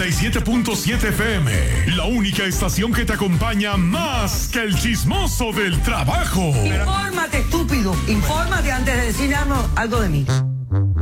97.7 FM, la única estación que te acompaña más que el chismoso del trabajo. Infórmate, estúpido. Infórmate antes de decir algo de mí.